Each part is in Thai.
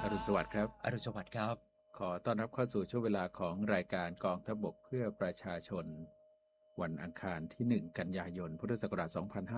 อรุณสวัสดิ์ครับอรุณสวัสดิ์ครับขอต้อนรับเข้าสู่ช่วงเวลาของรายการกองทัพบกเพื่อประชาชนวันอังคารที่1กันยายนพุทธศักราช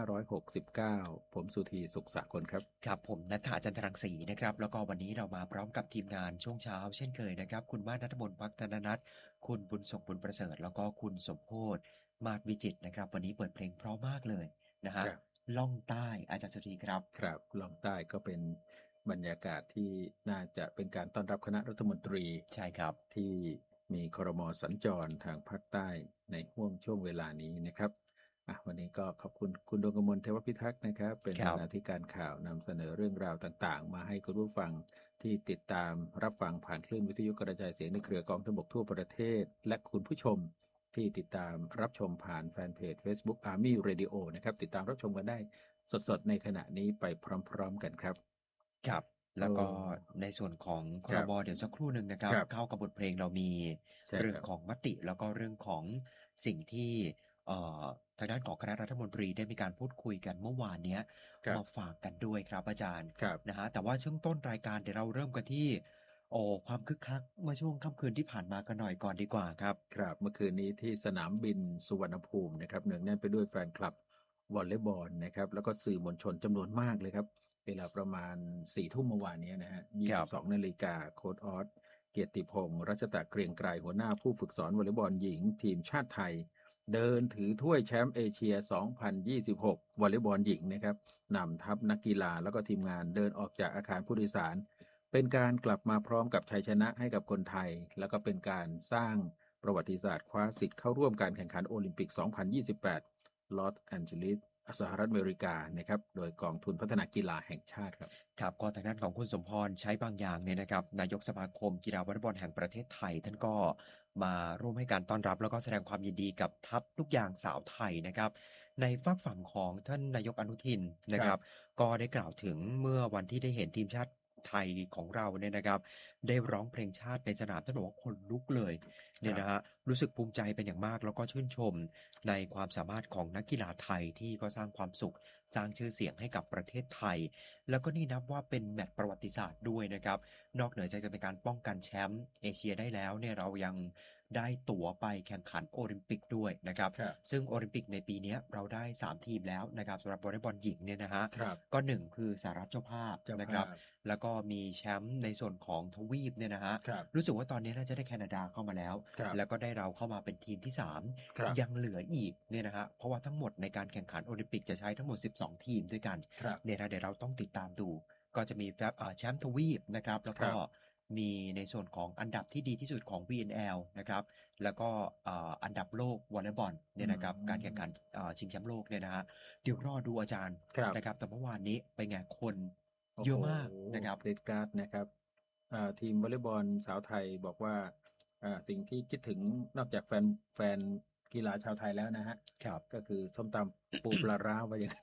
2569ผมสุธีสุขสากลครับครับผมณัฐาจันทรังสีนะครับแล้วก็วันนี้เรามาพร้อมกับทีมงานช่วงเช้าเช่นเคยนะครับคุณมาศณัฐมนต์พัฒนนัทคุณบุญส่งบุญประเสริฐแล้วก็คุณสมโพธิ์มาศวิจิตรนะครับวันนี้เปิดเพลงเพราะมากเลยนะฮะครับล่องใต้อาจารย์สุธีครับครับลองใต้ก็เป็นบรรยากาศที่น่าจะเป็นการต้อนรับคณะรัฐมนตรีใช่ครับที่มีครมสัญจรทางภาคใต้ในห่วงช่วงเวลานี้นะครับวันนี้ก็ขอบคุณคุณดวงกมลเทวพิทักษ์นะครับเป็นครับบรรณาธิการข่าวนำเสนอเรื่องราวต่างๆมาให้คุณผู้ฟังที่ติดตามรับฟังผ่านคลื่นวิทยุกระจายเสียงในเครือกองทัพบกทั่วประเทศและคุณผู้ชมที่ติดตามรับชมผ่านแฟนเพจ Facebook Army Radio นะครับติดตามรับชมกันได้สดๆในขณะนี้ไปพร้อมๆกันครับครับโอ้แล้วก็ในส่วนของคครับรมเดี๋ยวสักครู่หนึ่งนะครัครับบเข้ากับบทเพลงเรามีใช่ครับเรื่องของมติแล้วก็เรื่องของสิ่งที่เอ่อทางด้านของคณะรัฐมนตรีได้มีการพูดคุยกันเมื่อวานเนี้ยครับมาฝากกันด้วยครับอาจารย์ครับนะฮะแต่ว่าช่วงต้นรายการเดี๋ยวเราเริ่มกันที่ความคึกคักเมื่อช่วงค่ำคืนที่ผ่านมากันหน่อยก่อนดีกว่าครับครับเมื่อคืนนี้ที่สนามบินสุวรรณภูมินะครับเนืองแน่นไปด้วยแฟนคลับวอลเลย์บอลนะครับแล้วก็สื่อมวลชนจำนวนมากเลยครับเวลาประมาณ4 ทุ่มเมื่อวานนี้นะฮะครับ 22 นาฬิกาโค้ชออสเกียรติพงศ์รัชตะเกรียงไกรหัวหน้าผู้ฝึกสอนวอลเลย์บอลหญิงทีมชาติไทยเดินถือถ้วยแชมป์เอเชีย2026วอลเลย์บอลหญิงนะครับนำทัพนักกีฬาแล้วก็ทีมงานเดินออกจากอาคารผู้โดยสารเป็นการกลับมาพร้อมกับชัยชนะให้กับคนไทยแล้วก็เป็นการสร้าง ประวัติศาสตร์คว้าสิทธิ์เข้าร่วมการแข่งขันโอลิมปิก 2028 ลอสแอนเจลิสสหรัฐอเมริกานะครับโดยกองทุนพัฒนากีฬาแห่งชาติครับครับก็ทางด้านของคุณสมพรใช้บางอย่างเนี่ยนะครับนายกสมาคมกีฬาวอลเลย์บอลแห่งประเทศไทยท่านก็มาร่วมให้การต้อนรับแล้วก็แสดงความยินดีกับทัพลูกยางสาวไทยนะครับในฝากฝั่งของท่านนายกอนุทินนะครับก็ได้กล่าวถึงเมื่อวันที่ได้เห็นทีมชาติไทยของเราเนี่ยนะครับได้ร้องเพลงชาติในสนามท่านบอกว่าคนลุกเลยเนี่ยนะฮะรู้สึกภูมิใจเป็นอย่างมากแล้วก็ชื่นชมในความสามารถของนักกีฬาไทยที่ก็สร้างความสุขสร้างชื่อเสียงให้กับประเทศไทย แล้วก็นี่นับว่าเป็นแมตช์ประวัติศาสตร์ด้วยนะครับนอกเหนือจากจะเป็นการป้องกันแชมป์เอเชียได้แล้วเนี่ยเรายังได้ตั๋วไปแข่งขันโอลิมปิกด้วยนะครับครับซึ่งโอลิมปิกในปีนี้เราได้3ทีมแล้วนะครับสำหรับวอลเลย์บอลหญิงเนี่ยนะฮะครับก็1คือสหรัฐเจ้าภาพเจ้านะครับภาพแล้วก็มีแชมป์ในส่วนของทวีปเนี่ยนะฮะครับรู้สึกว่าตอนนี้น่าจะได้แคนาดาเข้ามาแล้วครับแล้วก็ได้เราเข้ามาเป็นทีมที่3 ครับยังเหลืออีกเนี่ยนะฮะเพราะว่าทั้งหมดในการแข่งขันโอลิมปิกจะใช้ทั้งหมด12ทีมด้วยกันครับเนี่ยนะเดี๋ยวเราต้องติดตามดู ก็จะมีแชมป์ทวีปนะครับแล้วก็ครับมีในส่วนของอันดับที่ดีที่สุดของ VNL นะครับแล้วก็อันดับโลกวอลเลย์บอลเนี่อืยนะครับการแข่งขันมชิงแชมป์โลกเนี่ยนะฮะเดี๋ยวรอดูอาจารย์ครับนะครับแต่เมื่อวานนี้เป็นไงคนโอ้โหเยอะมากนะครับเกรดกราดนะครับทีมวอลเลย์บอลสาวไทยบอกว่าสิ่งที่คิดถึงนอกจากแฟนกีฬาชาวไทยแล้วนะฮะครับก็คือส้มตำปูปลาร้าว่าอย่างนั้น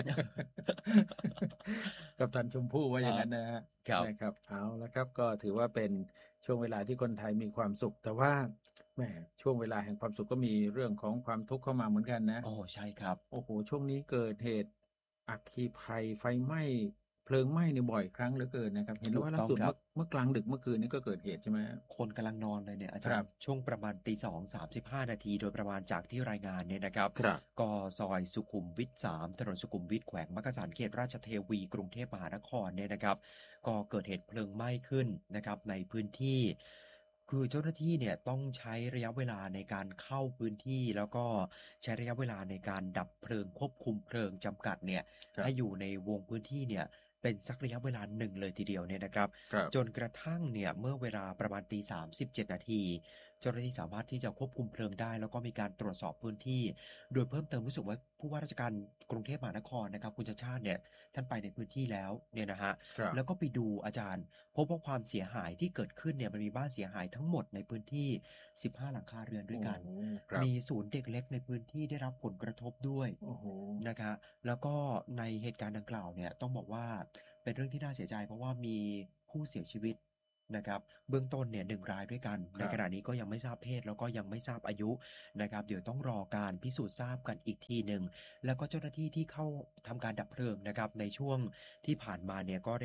กัปตันชมพู่ว่าอย่างนั้นนะฮะครับนะครับเอาละครับก็ถือว่าเป็นช่วงเวลาที่คนไทยมีความสุขแต่ว่าแหมช่วงเวลาแห่งความสุขก็มีเรื่องของความทุกข์เข้ามาเหมือนกันนะโอ้ใช่ครับโอ้โหช่วงนี้เกิดเหตุอัคคีภัยไฟไหม้เพลิงไหม้ในบ่อยครั้งเหลือเกินนะครับเห็นแล้วถูกว่าล่าต้องครับสุดเมื่อกลางดึกเมื่อคืนนี้ก็เกิดเหตุใช่ไหมคนกำลังนอนเลยเนี่ยอาครับจารย์ช่วงประมาณตี 2:35 นาทีโดยประมาณจากที่รายงานเนี่ยนะครับครับก็ซอยสุขุมวิท3ถนนสุขุมวิทแขวงมักกะสันเขตราชเทวีกรุงเทพมหานครเนี่ยนะครับก็เกิดเหตุเพลิงไหม้ขึ้นนะครับในพื้นที่คือเจ้าหน้าที่เนี่ยต้องใช้ระยะเวลาในการเข้าพื้นที่แล้วก็ใช้ระยะเวลาในการดับเพลิงควบคุมเพลิงจำกัดเนี่ยครับให้อยู่ในวงพื้นที่เนี่ยเป็นสักระยะเวลาหนึ่งเลยทีเดียวเนี่ยนะครับครับจนกระทั่งเนี่ยเมื่อเวลาประมาณตี 3:17 นาทีเจ้าหน้าที่สามารถที่จะควบคุมเพลิงได้แล้วก็มีการตรวจสอบพื้นที่โดยเพิ่มเติมรู้สึกว่าผู้ว่าราชการกรุงเทพมหานครนะครับคุณชาติชาติเนี่ยท่านไปในพื้นที่แล้วเนี่ยนะฮะครับแล้วก็ไปดูอาจารย์พบว่าความเสียหายที่เกิดขึ้นเนี่ยมันมีบ้านเสียหายทั้งหมดในพื้นที่15หลังคาเรือนด้วยโอ้กันครับมีศูนย์เด็กเล็กในพื้นที่ได้รับผลกระทบด้วยโอ้โหนะคะแล้วก็ในเหตุการณ์ดังกล่าวเนี่ยต้องบอกว่าเป็นเรื่องที่น่าเสียใจเพราะว่ามีผู้เสียชีวิตนะครับเบื้องต้นเนี่ย1 รายด้วยกันในครับขณะนี้ก็ยังไม่ทราบเพศแล้วก็ยังไม่ทราบอายุนะครับเดี๋ยวต้องรอการพิสูจน์ทราบกันอีกทีหนึ่งแล้วก็เจ้าหน้าที่ที่เข้าทำการดับเพลิงนะครับในช่วงที่ผ่านมาเนี่ยก็ได้รับ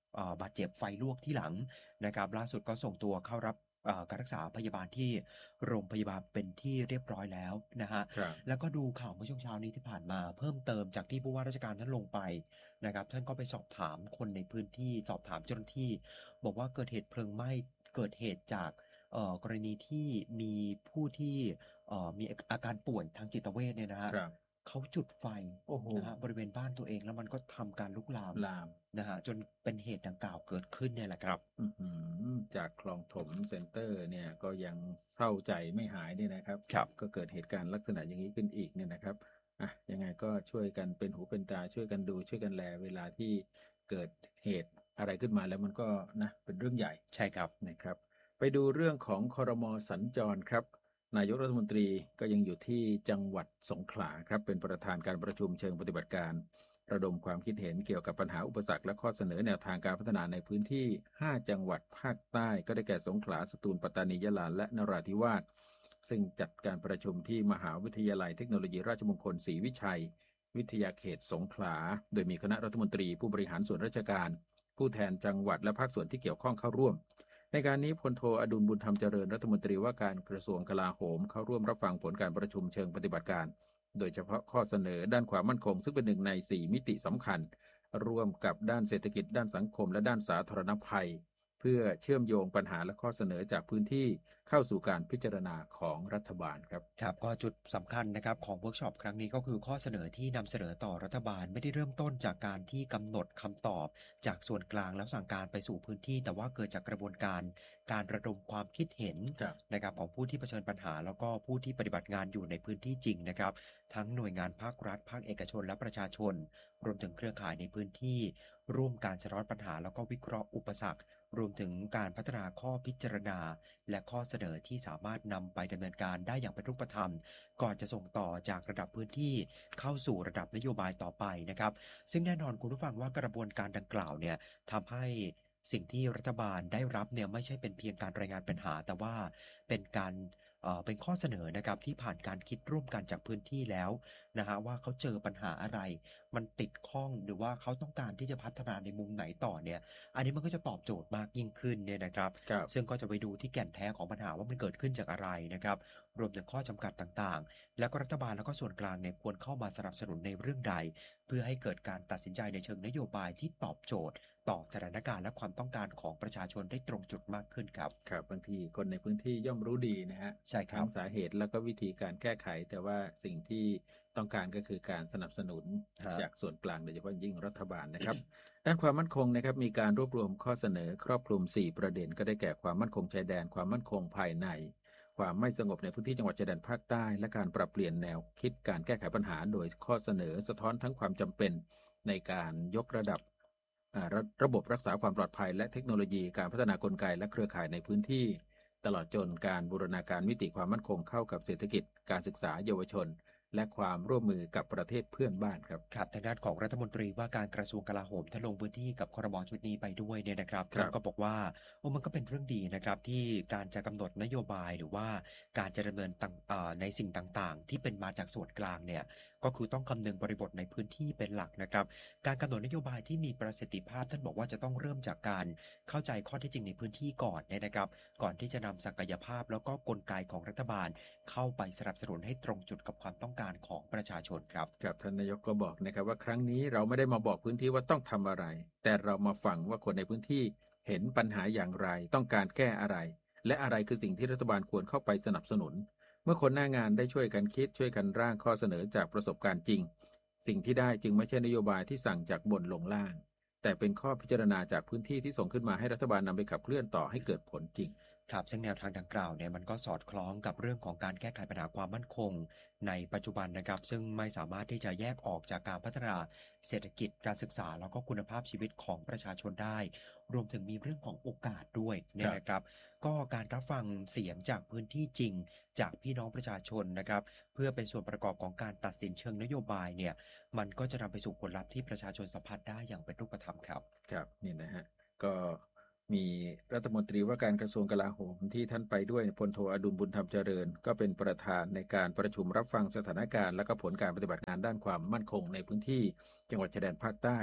บาดเจ็บไฟลวกที่หลังนะครับล่าสุดก็ส่งตัวเข้ารับการรักษาพยาบาลที่โรงพยาบาลเป็นที่เรียบร้อยแล้วนะฮะครับแล้วก็ดูข่าวเมื่อช่วงเช้านี้ที่ผ่านมาเพิ่มเติมจากที่ผู้ว่าราชการท่านลงไปนะครับท่านก็ไปสอบถามคนในพื้นที่สอบถามเจ้าหน้าที่บอกว่าเกิดเหตุเพลิงไหม้เกิดเหตุจากกรณีที่มีผู้ที่มีอาการป่วยทางจิตเวชเนี่ยนะฮะครับเขาจุดไฟโอ้โหนะฮะบริเวณบ้านตัวเองแล้วมันก็ทำการลุกลามลามนะฮะจนเป็นเหตุดังกล่าวเกิดขึ้นเนี่ยแหละครับอื้อหือจากคลองถมเซ็นเตอร์เนี่ยก็ยังเศร้าใจไม่หายเนี่ยนะครับครับก็เกิดเหตุการณ์ลักษณะอย่างนี้ขึ้นอีกเนี่ยนะครับยังไงก็ช่วยกันเป็นหูเป็นตาช่วยกันดูช่วยกันแลเวลาที่เกิดเหตุอะไรขึ้นมาแล้วมันก็นะเป็นเรื่องใหญ่ใช่ครับนะครับไปดูเรื่องของครม.สัญจรครับนายกรัฐมนตรีก็ยังอยู่ที่จังหวัดสงขลาครับเป็นประธานการประชุมเชิงปฏิบัติการระดมความคิดเห็นเกี่ยวกับปัญหาอุปสรรคและข้อเสนอแนวทางการพัฒนาในพื้นที่5จังหวัดภาคใต้ก็ได้แก่สงขลาสตูลปัตตานียะลาและนราธิวาสซึ่งจัดการประชุมที่มหาวิทยาลัยเทคโนโลยีราชมงคลศรีวิชัยวิทยาเขตสงขลาโดยมีคณะรัฐมนตรีผู้บริหารส่วนราชการผู้แทนจังหวัดและภาคส่วนที่เกี่ยวข้องเข้าร่วมในการนี้พลโทอดุลบุญธรรมเจริญรัฐมนตรีว่าการกระทรวงกลาโหมเข้าร่วมรับฟังผลการประชุมเชิงปฏิบัติการโดยเฉพาะข้อเสนอด้านความมั่นคงซึ่งเป็นหนึ่งใน4มิติสำคัญร่วมกับด้านเศรษฐกิจด้านสังคมและด้านสาธารณภัยเพื่อเชื่อมโยงปัญหาและข้อเสนอจากพื้นที่เข้าสู่การพิจารณาของรัฐบาลครับครับก็จุดสำคัญนะครับของเวิร์กช็อปครั้งนี้ก็คือข้อเสนอที่นำเสนอต่อรัฐบาลไม่ได้เริ่มต้นจากการที่กำหนดคำตอบจากส่วนกลางแล้วสั่งการไปสู่พื้นที่แต่ว่าเกิดจากกระบวนการระดมความคิดเห็นนะครับของผู้ที่เผชิญปัญหาแล้วก็ผู้ที่ปฏิบัติงานอยู่ในพื้นที่จริงนะครับทั้งหน่วยงานภาครัฐภาคเอกชนและประชาชนรวมถึงเครือข่ายในพื้นที่ร่วมการสะท้อนปัญหาแล้วก็วิเคราะห์อุปสรรครวมถึงการพัฒนาข้อพิจารณาและข้อเสนอที่สามารถนำไปดำเนินการได้อย่างเป็นรูปธรรมก่อนจะส่งต่อจากระดับพื้นที่เข้าสู่ระดับนโยบายต่อไปนะครับซึ่งแน่นอนคุณผู้ฟังว่ากระบวนการดังกล่าวเนี่ยทำให้สิ่งที่รัฐบาลได้รับเนี่ยไม่ใช่เป็นเพียงการรายงานปัญหาแต่ว่าเป็นข้อเสนอนะครับที่ผ่านการคิดร่วมกันจากพื้นที่แล้วนะฮะว่าเขาเจอปัญหาอะไรมันติดข้องหรือว่าเขาต้องการที่จะพัฒนาในมุมไหนต่อเนี่ยอันนี้มันก็จะตอบโจทย์มากยิ่งขึ้นเนี่ยนะครับซึ่งก็จะไปดูที่แก่นแท้ของปัญหาว่ามันเกิดขึ้นจากอะไรนะครับรวมถึงข้อจำกัดต่างๆแล้วก็รัฐบาลแล้วก็ส่วนกลางเนี่ยควรเข้ามาสนับสนุนในเรื่องใดเพื่อให้เกิดการตัดสินใจในเชิงนโยบายที่ตอบโจทย์ต่อสถานการณ์และความต้องการของประชาชนได้ตรงจุดมากขึ้นครับครับบางทีคนในพื้นที่ย่อมรู้ดีนะฮะใช่ครับทั้งสาเหตุแล้วก็วิธีการแก้ไขแต่ว่าสิ่งที่ต้องการก็คือการสนับสนุนจากส่วนกลางโดยเฉพาะยิ่งรัฐบาลนะครับด้านความมั่นคงนะครับมีการรวบรวมข้อเสนอครอบคลุม4ประเด็นก็ได้แก่ความมั่นคงชายแดนความมั่นคงภายในความไม่สงบในพื้นที่จังหวัดชายแดนภาคใต้และการปรับเปลี่ยนแนวคิดการแก้ไขปัญหาโดยข้อเสนอสะท้อนทั้งความจำเป็นในการยกระดับระบบรักษาความปลอดภัยและเทคโนโลยีการพัฒนากลไกและเครือข่ายในพื้นที่ตลอดจนการบูรณาการมิติความมั่นคงเข้ากับเศรษฐกิจการศึกษาเยาวชนและความร่วมมือกับประเทศเพื่อนบ้านครับครับทางด้านของรัฐมนตรีว่าการกระทรวงกลาโหมท่านลงพื้นที่กับครม.ชุดนี้ไปด้วยเนี่ยนะครับท่านก็บอกว่ามันก็เป็นเรื่องดีนะครับที่การจะกำหนดนโยบายหรือว่าการจะดำเนินในสิ่งต่างๆที่เป็นมาจากส่วนกลางเนี่ยก็คือต้องคำนึงบริบทในพื้นที่เป็นหลักนะครับการกำหนดนโยบายที่มีประสิทธิภาพท่านบอกว่าจะต้องเริ่มจากการเข้าใจข้อเท็จจริงในพื้นที่ก่อนเนี่ยนะครับก่อนที่จะนำศักยภาพแล้วก็กลไกของรัฐบาลเข้าไปสนับสนุนให้ตรงจุดกับความต้องการของประชาชนครับครับท่านนายกก็บอกนะครับว่าครั้งนี้เราไม่ได้มาบอกพื้นที่ว่าต้องทำอะไรแต่เรามาฟังว่าคนในพื้นที่เห็นปัญหาอย่างไรต้องการแก้อะไรและอะไรคือสิ่งที่รัฐบาลควรเข้าไปสนับสนุนเมื่อคนหน้างานได้ช่วยกันคิดช่วยกันร่างข้อเสนอจากประสบการณ์จริงสิ่งที่ได้จึงไม่ใช่นโยบายที่สั่งจากบนลงล่างแต่เป็นข้อพิจารณาจากพื้นที่ที่ส่งขึ้นมาให้รัฐบาลนำไปขับเคลื่อนต่อให้เกิดผลจริงครับซึ่งแนวทางดังกล่าวเนี่ยมันก็สอดคล้องกับเรื่องของการแก้ไขปัญหาความมั่นคงในปัจจุบันนะครับซึ่งไม่สามารถที่จะแยกออกจากการพัฒนาเศรษฐกิจการศึกษาแล้วก็คุณภาพชีวิตของประชาชนได้รวมถึงมีเรื่องของโอกาสด้วยเนี่ยนะครับก็การรับฟังเสียงจากพื้นที่จริงจากพี่น้องประชาชนนะครับเพื่อเป็นส่วนประกอบของการตัดสินเชิงนโยบายเนี่ยมันก็จะนำไปสู่ผลลัพธ์ที่ประชาชนสัมผัสได้อย่างเป็นรูปธรรมครับครับนี่นะฮะก็มีรัฐมนตรีว่าการกระทรวงกลาโหมที่ท่านไปด้วยพลโทอดุลบุญธรรมเจริญก็เป็นประธานในการประชุมรับฟังสถานการณ์และก็ผลการปฏิบัติงานด้านความมั่นคงในพื้นที่จังหวัดชายแดนภาคใต้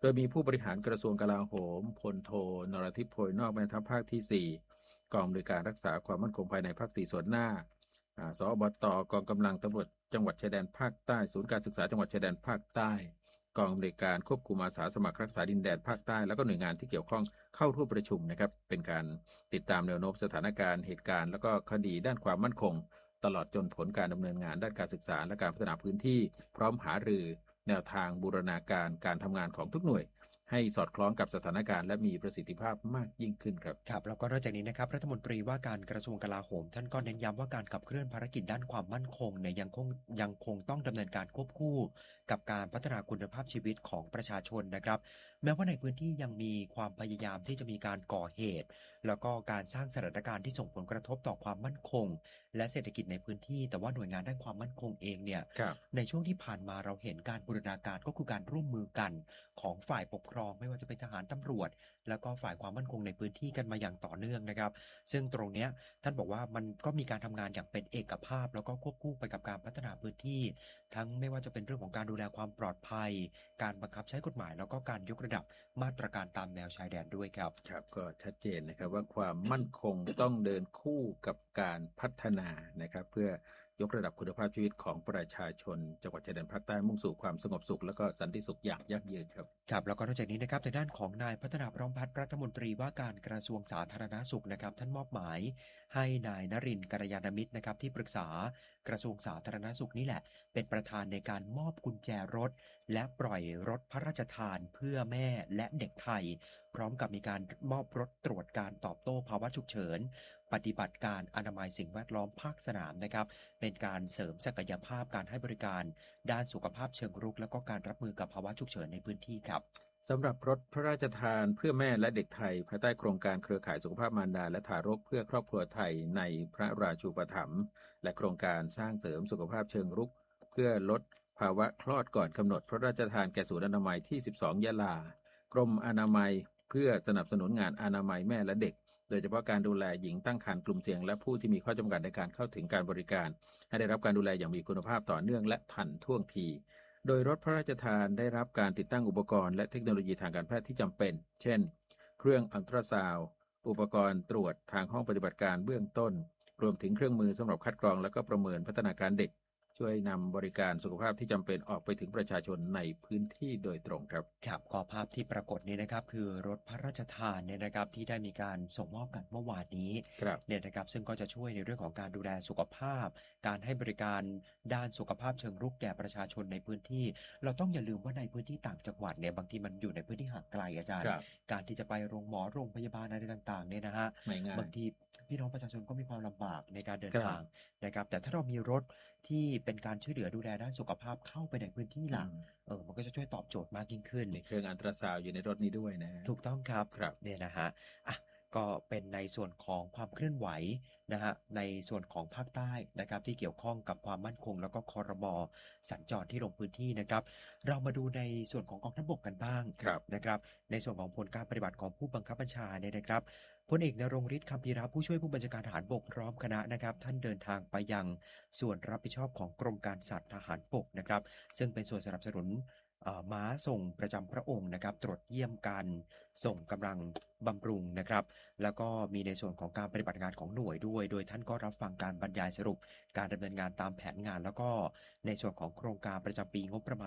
โดยมีผู้บริหารกระทรวงกลาโหมพลโทนรทิพย์โพยนอกแม่ทัพภาคที่ 4กองบริการรักษาความมั่นคงภายในภาค 4ส่วนหน้าสอบตกองกำลังตำรวจจังหวัดชายแดนภาคใต้ศูนย์การศึกษาจังหวัดชายแดนภาคใต้กองบริการควบคุมอาสาสมัครรักษาดินแดนภาคใต้แล้วก็หน่วยงานที่เกี่ยวข้องเข้าร่วมประชุมนะครับเป็นการติดตามแนวโน้มสถานการณ์เหตุการณ์แล้วก็คดีด้านความมั่นคงตลอดจนผลการดำเนินงานด้านการศึกษาและการพัฒนาพื้นที่พร้อมหารือแนวทางบูรณาการการทำงานของทุกหน่วยให้สอดคล้องกับสถานการณ์และมีประสิทธิภาพมากยิ่งขึ้นครับครับแล้วก็นอกจากนี้นะครับรัฐมนตรีว่าการกระทรวงกลาโหมท่านก็เน้นย้ำว่าการขับเคลื่อนภารกิจด้านความมั่นคงเนี่ยยังคงต้องดำเนินการควบคู่กับการพัฒนาคุณภาพชีวิตของประชาชนนะครับแม้ว่าในพื้นที่ยังมีความพยายามที่จะมีการก่อเหตุแล้วก็การสร้างสถานการณ์ที่ส่งผลกระทบต่อความมั่นคงและเศรษฐกิจในพื้นที่แต่ว่าหน่วยงานด้านความมั่นคงเองเนี่ยในช่วงที่ผ่านมาเราเห็นการบูรณาการก็คือการร่วมมือกันของฝ่ายปกครองไม่ว่าจะเป็นทหารตำรวจแล้วก็ฝ่ายความมั่นคงในพื้นที่กันมาอย่างต่อเนื่องนะครับซึ่งตรงเนี้ยท่านบอกว่ามันก็มีการทำงานอย่างเป็นเอกภาพแล้วก็ควบคู่ไปกับการพัฒนาพื้นที่ทั้งไม่ว่าจะเป็นเรื่องของการดูแลความปลอดภัยการบังคับใช้กฎหมายแล้วก็การยกระดับมาตรการตามแนวชายแดนด้วยครับครับก็ชัดเจนนะครับว่าความมั่นคงต้องเดินคู่กับการพัฒนานะครับเพื่อยกระดับคุณภาพชีวิตของประชาชนจังหวัดชายแดนภาคใต้มุ่งสู่ความสงบสุขและก็สันติสุขอย่างยั่งยืนครับครับแล้วก็นอกจากนี้นะครับในด้านของนายพัฒนาพร้อมพัฒน์รัฐมนตรีว่าการกระทรวงสาธารณสุขนะครับท่านมอบหมายให้นายนรินทร์กัลยาณมิตรนะครับที่ปรึกษากระทรวงสาธารณสุขนี่แหละเป็นประธานในการมอบกุญแจรถและปล่อยรถพระราชทานเพื่อแม่และเด็กไทยพร้อมกับมีการมอบรถตรวจการตอบโต้ภาวะฉุกเฉินปฏิบัติการอนามัยสิ่งแวดล้อมภาคสนามนะครับเป็นการเสริมศักยภาพการให้บริการด้านสุขภาพเชิงรุกและก็การรับมือกับภาวะฉุกเฉินในพื้นที่ครับสำหรับรถพระราชทานเพื่อแม่และเด็กไทยภายใต้โครงการเครือข่ายสุขภาพมารดาและทารกเพื่อครอบครัวไทยในพระราชูปถัมภ์และโครงการสร้างเสริมสุขภาพเชิงรุกเพื่อลดภาวะคลอดก่อนกำหนดพระราชทานแก่ศูนย์อนามัยที่12ยะลากรมอนามัยเพื่อสนับสนุนงานอนามัยแม่และเด็กโดยเฉพาะการดูแลหญิงตั้งครรภ์กลุ่มเสี่ยงและผู้ที่มีข้อจำกัดในการเข้าถึงการบริการให้ได้รับการดูแลอย่างมีคุณภาพต่อเนื่องและทันท่วงทีโดยรถพระราชทานได้รับการติดตั้งอุปกรณ์และเทคโนโลยีทางการแพทย์ที่จำเป็น เช่น เครื่องอัลตราซาวด์อุปกรณ์ตรวจทางห้องปฏิบัติการเบื้องต้น รวมถึงเครื่องมือสำหรับคัดกรองและก็ประเมินพัฒนาการเด็กช่วยนำบริการสุขภาพที่จำเป็นออกไปถึงประชาชนในพื้นที่โดยตรงครับครับก็ภาพที่ปรากฏนี้นะครับคือรถพระราชทานเนี่ยนะครับที่ได้มีการส่งมอบกันเมื่อวานนี้เนี่ยนะครับซึ่งก็จะช่วยในเรื่องของการดูแลสุขภาพการให้บริการด้านสุขภาพเชิงรุกแก่ประชาชนในพื้นที่เราต้องอย่าลืมว่าในพื้นที่ต่างจังหวัดเนี่ยบางทีมันอยู่ในพื้นที่ห่างไกลอาจารย์การที่จะไปโรงพยาบาลอะไรต่างๆเนี่ยนะฮะบางทีพี่น้องประชาชนก็มีความลำบากในการเดินทางนะครับแต่ถ้าเรามีรถที่เป็นการช่วยเหลือดูแลด้านสุขภาพเข้าไปในพื้นที่หลักมันก็จะช่วยตอบโจทย์มากยิ่งขึ้นมีเครื่องอัลตราซาวด์อยู่ในรถนี้ด้วยนะถูกต้องครับเนี่ยนะฮะก็เป็นในส่วนของความเคลื่อนไหวนะฮะในส่วนของภาคใต้นะครับที่เกี่ยวข้องกับความมั่นคงแล้วก็ครม.สัญจรที่ลงพื้นที่นะครับเรามาดูในส่วนของกองทัพบกกันบ้างนะครับในส่วนของผลการปฏิบัติของผู้บังคับบัญชาเนี่ยนะครับพลเอกณรงค์ฤทธิ์ คัมภีระผู้ช่วยผู้บัญชาการทหารบกพร้อมคณะนะครับท่านเดินทางไปยังส่วนรับผิดชอบของกรมการสัตว์ทหารบกนะครับซึ่งเป็นส่วนสนับสนุนม้าส่งประจำพระองค์นะครับตรวจเยี่ยมการส่งกำลังบำรุงนะครับแล้วก็มีในส่วนของการปฏิบัติงานของหน่วยด้วยโดยท่านก็รับฟังการบรรยายสรุปการดำเนินงานตามแผนงานแล้วก็ในส่วนของโครงการประจำปีงบประมาณ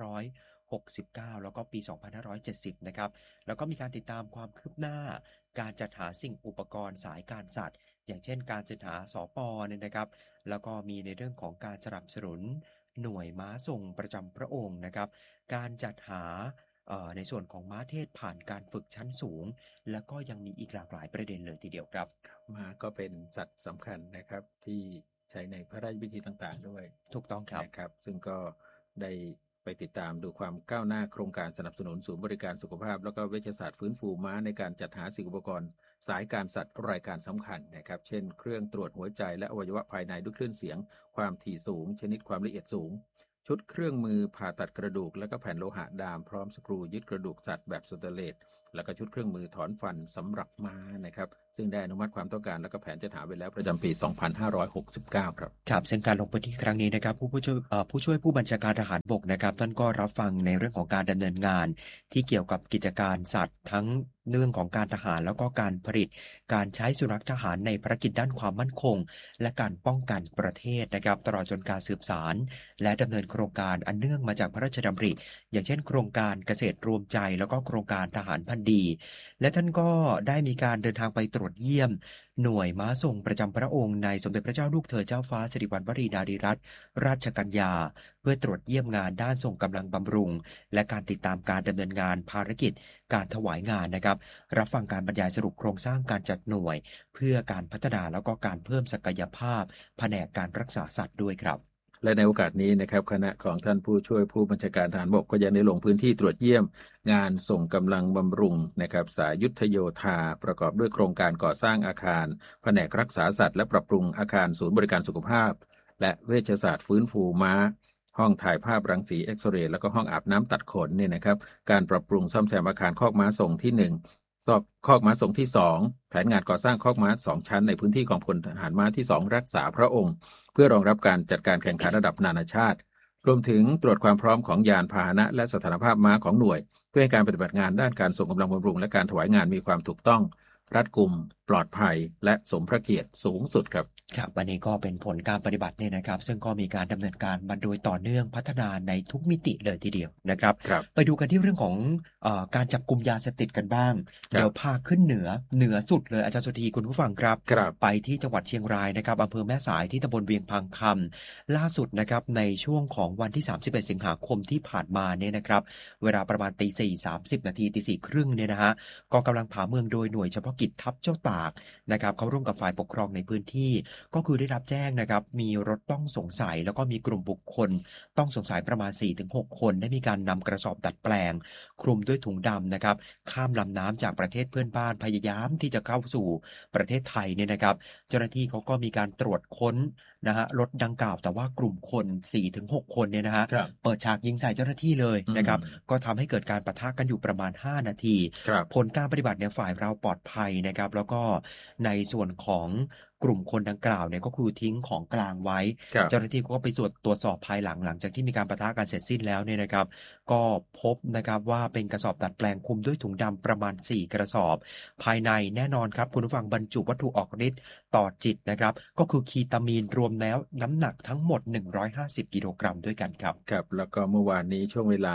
2569แล้วก็ปี2570นะครับแล้วก็มีการติดตามความคืบหน้าการจัดหาสิ่งอุปกรณ์สายการสัตว์อย่างเช่นการจัดหาสป.เนี่ยนะครับแล้วก็มีในเรื่องของการสนับสนุนหน่วยม้าส่งประจำพระองค์นะครับการจัดหาในส่วนของม้าเทศผ่านการฝึกชั้นสูงแล้วก็ยังมีอีกหลากหลายประเด็นเลยทีเดียวครับม้าก็เป็นสัตว์สำคัญนะครับที่ใช้ในพระราชพิธีต่างๆด้วยถูกต้องครับนะครับซึ่งก็ได้ไปติดตามดูความก้าวหน้าโครงการสนับสนุนศูนย์บริการสุขภาพแล้วก็เวชศาสตร์ฟื้นฟูม้าในการจัดหาสิ่งอุปกรณ์สายการสัตว์รายการสำคัญนะครับเช่นเครื่องตรวจหัวใจและอวัยวะภายในด้วยคลื่นเสียงความถี่สูงชนิดความละเอียดสูงชุดเครื่องมือผ่าตัดกระดูกและก็แผ่นโลหะดามพร้อมสกรูยึดกระดูกสัตว์แบบสเตนเลสแล้วก็ชุดเครื่องมือถอนฟันสำหรับม้านะครับซึ่งได้อนุมัติความต้องการและก็แผนจัดหาไว้แล้วประจำปี 2569 ครับครับซึ่งการลงพื้นที่ครั้งนี้นะครับผู้ช่วยผู้บัญชาการทหารบกนะครับท่านก็รับฟังในเรื่องของการดำเนินงานที่เกี่ยวกับกิจการสัตว์ทั้งเรื่องของการทหารแล้วก็การผลิตการใช้สุนัขทหารในภารกิจด้านความมั่นคงและการป้องกันประเทศนะครับตลอดจนการสืบสานและดำเนินโครงการอันเนื่องมาจากพระราชดำริอย่างเช่นโครงการเกษตรรวมใจแล้วก็โครงการทหารพันธุ์ดีและท่านก็ได้มีการเดินทางไปตรวจเยี่ยมหน่วยม้าทรงประจำพระองค์ในสมเด็จพระเจ้าลูกเธอเจ้าฟ้าสิริวัณวรีนารีรัตนราชกัญญาเพื่อตรวจเยี่ยมงานด้านส่งกำลังบำรุงและการติดตามการดำเนินงานภารกิจการถวายงานนะครับรับฟังการบรรยายสรุปโครงสร้างการจัดหน่วยเพื่อการพัฒนาแล้วก็การเพิ่มศักยภาพแผนกการรักษาสัตว์ด้วยครับและในโอกาสนี้นะครับคณะของท่านผู้ช่วยผู้บัญชาการทหารบกก็ยังได้ลงพื้นที่ตรวจเยี่ยมงานส่งกำลังบำรุงนะครับสายยุทธโยธาประกอบด้วยโครงการก่อสร้างอาคารแผนกรักษาสัตว์และปรับปรุงอาคารศูนย์บริการสุขภาพและเวชศาสตร์ฟื้นฟูม้าห้องถ่ายภาพรังสีเอ็กซเรย์แล้วก็ห้องอาบน้ำตัดขนเนี่ยนะครับการปรับปรุงซ่อมแซมอาคารคอกม้าส่งที่1คอกม้าส่งที่2แผนงานก่อสร้างคอกม้า2ชั้นในพื้นที่กองพลทหารม้าที่2รักษาพระองค์เพื่อรองรับการจัดการแข่งขันระดับนานาชาติรวมถึงตรวจความพร้อมของยานพาหนะและสถานภาพม้าของหน่วยเพื่อให้การปฏิบัติงานด้านการส่งกำลังบำรุงและการถวายงานมีความถูกต้องรัดกุมปลอดภัยและสมพระเกียรติสูงสุดครับครับวันนี้ก็เป็นผลการปฏิบัติเนี่ยนะครับซึ่งก็มีการดำเนินการมาโดยต่อเนื่องพัฒนาในทุกมิติเลยทีเดียวนะครับไปดูกันที่เรื่องของการจับกุมยาเสพติดกันบ้างเดี๋ยวพาขึ้นเหนือสุดเลยอาจารย์สุธีคุณผู้ฟังครับไปที่จังหวัดเชียงรายนะครับอำเภอแม่สายที่ตำบลเวียงพังคำล่าสุดนะครับในช่วงของวันที่31สิงหาคมที่ผ่านมาเนี่ยนะครับเวลาประมาณ 4:30 น.ตี 4:30 เนี่ยนะฮะกองกำลังผาเมืองโดยหน่วยเฉพาะกิจทัพเจ้าตากนะครับเขาร่วมกับฝ่ายปกครองในพื้นที่ก็คือได้รับแจ้งนะครับมีรถต้องสงสัยแล้วก็มีกลุ่มบุคคลต้องสงสัยประมาณ 4-6 คนได้มีการนำกระสอบดัดแปลงคลุมด้วยถุงดำนะครับข้ามลำน้ำจากประเทศเพื่อนบ้านพยายามที่จะเข้าสู่ประเทศไทยเนี่ยนะครับเจ้าหน้าที่เขาก็มีการตรวจค้นนะฮะรถดังกล่าวแต่ว่ากลุ่มคน 4-6 คนเนี่ยนะฮะเปิดฉากยิงใส่เจ้าหน้าที่เลยนะครับก็ทำให้เกิดการปะทะกันอยู่ประมาณ5 นาทีผลการปฏิบัติเนี่ยฝ่ายเราปลอดภัยนะครับแล้วก็ในส่วนของกลุ่มคนดังกล่าวเนี่ยก็คือทิ้งของกลางไว้เจ้าหน้าที่ก็ไปตรวจสอบภายหลังจากที่มีการปะทะกันเสร็จสิ้นแล้วเนี่ยนะครับก็พบนะครับว่าเป็นกระสอบดัดแปลงคลุมด้วยถุงดำประมาณ4 กระสอบภายในแน่นอนครับคุณผู้ฟังบรรจุวัตถุออกฤทธิ์ต่อจิตนะครับก็คือคีตามีนรวมแล้วน้ำหนักทั้งหมด150 กิโลกรัมด้วยกันครับครับแล้วก็เมื่อวานนี้ช่วงเวลา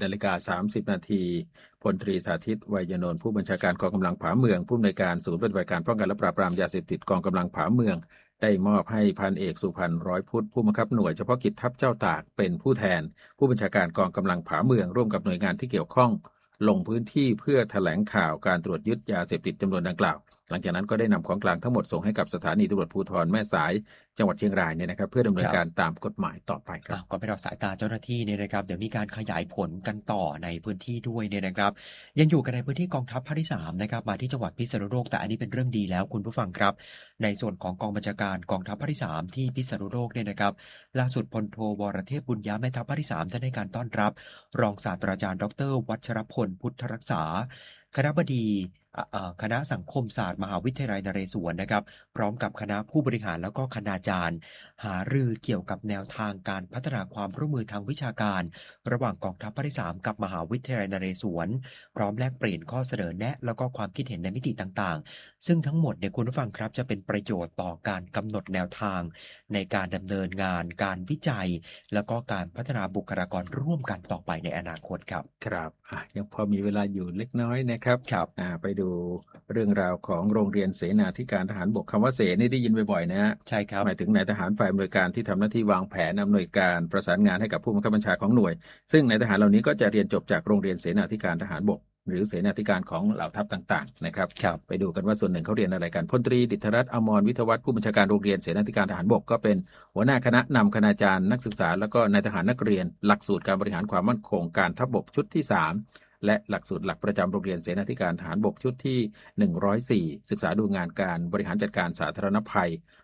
11:30 น.พลตรีสาธิต ไวยนนท์ผู้บัญชาการกองกำลังผาเมืองผู้อำนวยการศูนย์ปฏิบัติการป้องกันและปราบปรามยาเสพติดกองกำลังผาเมืองได้มอบให้พันเอกสุพรรณร้อยพุทธผู้บังคับหน่วยเฉพาะกิจทัพเจ้าตากเป็นผู้แทนผู้บัญชาการกองกำลังผาเมืองร่วมกับหน่วยงานที่เกี่ยวข้องลงพื้นที่เพื่อแถลงข่าวการตรวจยึดยาเสพติดจำนวนดังกล่าวหลังจากนั้นก็ได้นำของกลางทั้งหมดส่งให้กับสถานีตำรวจภูธรแม่สายจังหวัดเชียงรายเนี่ยนะครับเพื่อดำเนินการตามกฎหมายต่อไปครับก็ไปรอสายตาเจ้าหน้าที่เนี่ยนะครับเดี๋ยวมีการขยายผลกันต่อในพื้นที่ด้วยเนี่ยนะครับยังอยู่กันในพื้นที่กองทัพภาคที่3นะครับมาที่จังหวัดพิษณุโลกแต่อันนี้เป็นเรื่องดีแล้วคุณผู้ฟังครับในส่วนของกองบัญชาการกองทัพภาคที่3ที่พิษณุโลกเนี่ยนะครับล่าสุดพลโทวรเทพบุญยะแม่ทัพภาคที่3ท่านให้การต้อนรับรองศาสตราจารย์ดร.วัชรพลพุทธรักษาคณบดีคณะสังคมศาสตร์มหาวิทยาลัยนเรศวรนะครับพร้อมกับคณะผู้บริหารแล้วก็คณาจารย์หารือเกี่ยวกับแนวทางการพัฒนาความร่วมมือทางวิชาการระหว่างกองทัพภาคที่3กับมหาวิทยาลัยนเรศวรพร้อมแลกเปลี่ยนข้อเสนอแนะแล้วก็ความคิดเห็นในมิติต่างๆซึ่งทั้งหมดเนี่ยคุณผู้ฟังครับจะเป็นประโยชน์ต่อการกำหนดแนวทางในการดำเนินงานการวิจัยแล้วก็การพัฒนาบุคลากรร่วมกันต่อไปในอนาคตครับครับยังพอมีเวลาอยู่เล็กน้อยนะครับไปดูเรื่องราวของโรงเรียนเสนาธิการทหารบกคำว่าเสนี่ได้ยินบ่อยๆนะฮะใช่ครับหมายถึงนายทหารฝ่ายอำนวยการที่ทำหน้าที่วางแผนอำนวยการประสานงานให้กับผู้บังคับบัญชาของหน่วยซึ่งนายทหารเหล่านี้ก็จะเรียนจบจากโรงเรียนเสนาธิการทหารบกหรือเสนาธิการของเหล่าทัพต่างๆนะครับไปดูกันว่าส่วนหนึ่งเขาเรียนอะไรกันพลตรีดิษฐรัตน์อมรวิทยวัฒน์ผู้บัญชาการโรงเรียนเสนาธิการทหารบกก็เป็นหัวหน้าคณะนำคณาจารย์นักศึกษาแล้วก็นายทหารนักเรียนหลักสูตรการบริหารความมั่นคงการทัพบกชุดที่3และหลักสูตรหลักประจำโรงเรียนเสนาธิการทหารบกชุดที่104ศึกษาดูงานการบริหารจัดการสาธารณภัย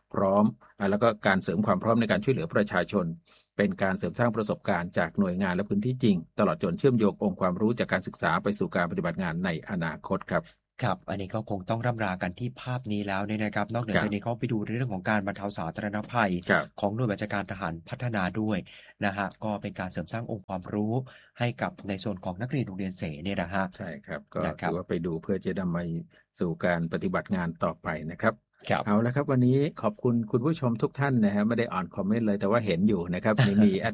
พร้อมแล้วก็การเสริมความพร้อมในการช่วยเหลือประชาชนเป็นการเสริมสร้างประสบการณ์จากหน่วยงานและพื้นที่จริงตลอดจนเชื่อมโยงองค์ความรู้จากการศึกษาไปสู่การปฏิบัติงานในอนาคตครับครับอันนี้ก็คงต้องร่ำรากันที่ภาพนี้แล้วเนี่ยนะครับนอกเหนือจากนี้ก็ไปดูเรื่องของการบรรเทาสาธารณภัยของหน่วยบัญชาการทหารพัฒนาด้วยนะฮะก็เป็นการเสริมสร้างองค์ความรู้ให้กับในส่วนของนักเรียนโรงเรียนเสเนี่ยนะฮะใช่ครับก็นะครัถืบอว่าไปดูเพื่อจะนำมาสู่การปฏิบัติงานต่อไปนะครับครับเอาละครับวันนี้ขอบคุณคุณผู้ชมทุกท่านนะฮะไม่ได้อ่านคอมเมนต์เลยแต่ว่าเห็นอยู่นะครับมี